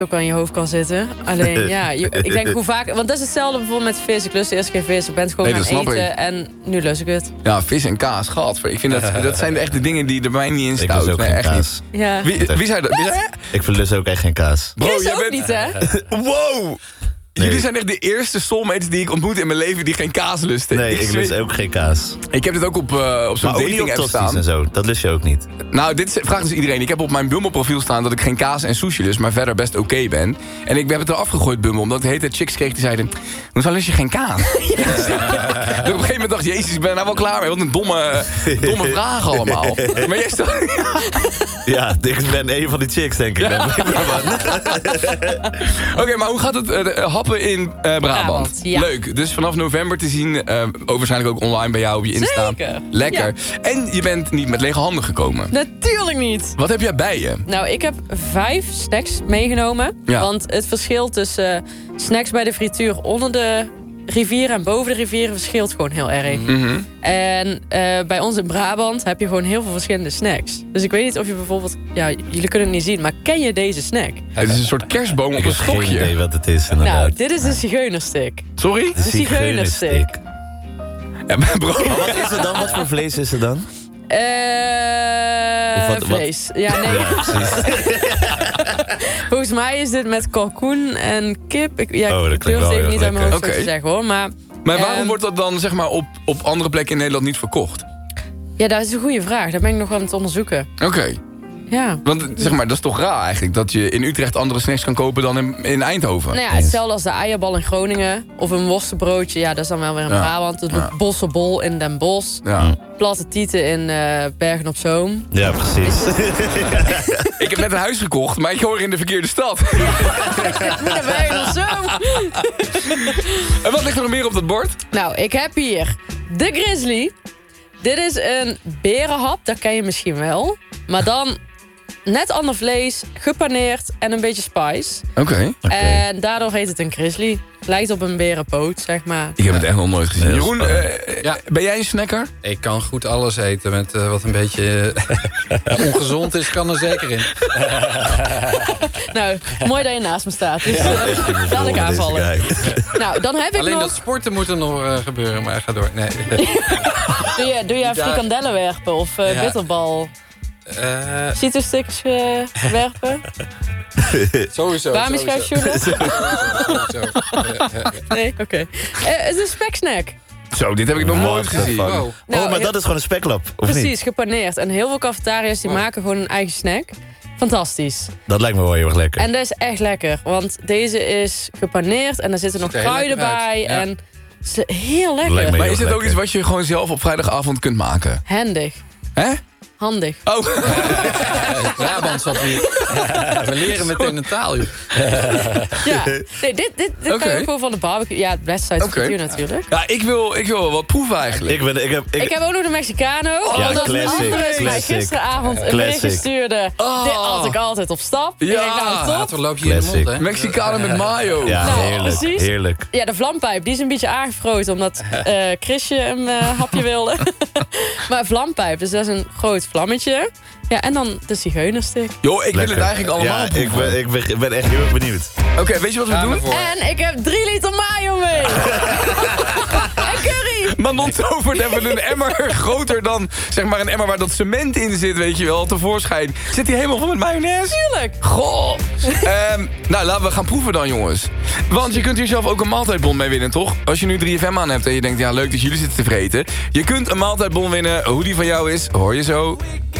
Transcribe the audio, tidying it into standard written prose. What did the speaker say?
ook aan je hoofd kan zitten. Alleen, ja, ik denk hoe vaak... Want dat is hetzelfde bijvoorbeeld met vis. Ik lust eerst geen vis. Ik ben het gewoon gaan eten en nu lust ik het. Ja, vis en kaas, gadver. Ik vind dat zijn echt de dingen die er bij mij niet in stout. Ik lust ook geen kaas. Niet. Ja. Wie zei dat? Ik verlust ook echt geen kaas. Bro, Chris jij ook bent... niet, hè? Wow! Nee. Jullie zijn echt de eerste soulmates die ik ontmoet in mijn leven die geen kaas lusten. Nee, ik lust ook geen kaas. Ik heb dit ook op zo'n dating app staan. En zo. Dat lust je ook niet. Nou, dit vraagt dus iedereen. Ik heb op mijn Bumble profiel staan dat ik geen kaas en sushi lust, maar verder best oké ben. En ik heb het eraf gegooid, Bumble, omdat ik de hele tijd chicks kreeg die zeiden, hoezo lust je geen kaas? Ja. Dat ik op een gegeven moment dacht, jezus, ik ben er nou wel klaar mee. Wat een domme vraag allemaal. Maar jij staat... Ja, ik ben een van die chicks, denk ik. Ja. Oké, maar hoe gaat het happen in Brabant? Ja. Leuk, dus vanaf november te zien, waarschijnlijk ook online bij jou op je Insta. Zeker. Lekker. Ja. En je bent niet met lege handen gekomen. Natuurlijk niet. Wat heb jij bij je? Nou, ik heb 5 snacks meegenomen. Ja. Want het verschil tussen snacks bij de frituur onder de rivieren en boven de rivieren verschilt gewoon heel erg. Mm-hmm. En bij ons in Brabant heb je gewoon heel veel verschillende snacks. Dus ik weet niet of je bijvoorbeeld... Ja, jullie kunnen het niet zien, maar ken je deze snack? Het is een soort kerstboom op een Geen idee stokje. wat het is, inderdaad. Nou, dit is de zigeunerstick. Sorry? De zigeunerstick. Ja, maar bro. Maar wat is er dan? Wat voor vlees is er dan? Vlees. Ja, nee. Ja, precies. Volgens mij is dit met kalkoen en kip. Ik dat klinkt durf wel het even heel niet uit mijn hoofd lekker. zo te zeggen, hoor. Maar waarom wordt dat dan zeg maar op andere plekken in Nederland niet verkocht? ja, dat is een goede vraag. Daar ben ik nog aan het onderzoeken. Oké. Ja. Want zeg maar, dat is toch raar eigenlijk dat je in Utrecht andere snacks kan kopen dan in Eindhoven. Nou ja, hetzelfde als de eierbal in Groningen. Of een worstenbroodje. Ja, dat is dan wel weer in Brabant. De bossenbol in Den Bosch. Ja. Platte tieten in Bergen op Zoom. Ja, precies. Ik heb net een huis gekocht, maar ik hoor in de verkeerde stad. Naar Bergen op Zoom. En wat ligt er nog meer op dat bord? Nou, ik heb hier de Grizzly. Dit is een berenhap, dat ken je misschien wel. Maar dan net ander vlees, gepaneerd en een beetje spice. Oké. En daardoor heet het een Grizzly. Lijkt op een berenpoot, zeg maar. Ik heb het echt nog nooit gezien. Jeroen, Ja. ben jij een snacker? Ik kan goed alles eten met wat een beetje ongezond is, kan er zeker in. Nou, mooi dat je naast me staat. Dus laat ik aanvallen. Nou, dan heb ik Alleen nog... dat sporten moet er nog gebeuren, maar ga door. Nee. Doe je frikandellen werpen of bitterbal? Citrusstickers werpen? Sowieso. Bami-schuifsjoelen? Nee, oké. Het is een speksnack. Zo, dit heb ik nog nooit gezien. Wow. Nou, maar dat is gewoon een speklap, of niet? Precies, gepaneerd. En heel veel cafetariërs die maken gewoon een eigen snack. Fantastisch. Dat lijkt me wel heel erg lekker. En dat is echt lekker. Want deze is gepaneerd en er zitten nog Ziet er heel kruiden lekker uit. bij. Ja. En het is heel Lijkt lekker. me Maar heel is dit ook lekker. iets wat je gewoon zelf op vrijdagavond kunt maken? Handig. Hè? Handig. Oh. Brabant zat hier. We leren meteen een taal, joh. Ja. Nee, dit kan Oké. je ook gewoon van de barbecue. Ja, het beste uit de frituur natuurlijk. Ja, ik wil wel wat proeven eigenlijk. Ik heb ook nog de Mexicano. Ja, omdat classic, mijn mij classic. gisteravond een Classic. berichtje stuurde. Dit at ik altijd op stap. Ja. Ik denk, nou, top. Later loop je in de mond, hè? Mexicanen met mayo. Ja, Nou, heerlijk, precies. heerlijk. Ja, de vlampijp, die is een beetje aangefroten omdat Chrisje een hapje wilde. Maar vlampijp, dus dat is een groot vlammetje. Ja, en dan de zigeunerstick. Joh, ik wil het Lekker. eigenlijk allemaal Ja, proeven. ik ben echt heel erg benieuwd. Oké, weet je wat we Gaan we doen? voor. En ik heb 3 liter mayo mee. En curry. Manon tovert hebben een emmer groter dan, zeg maar, een emmer waar dat cement in zit, weet je wel, tevoorschijn. Zit die helemaal vol met mayonaise? Tuurlijk. Goh. Nou, laten we gaan proeven dan, jongens. Want je kunt hier zelf ook een maaltijdbon mee winnen, toch? Als je nu 3FM aan hebt en je denkt, ja, leuk dat jullie zitten te vreten. Je kunt een maaltijdbon winnen. Hoe die van jou is, hoor je zo.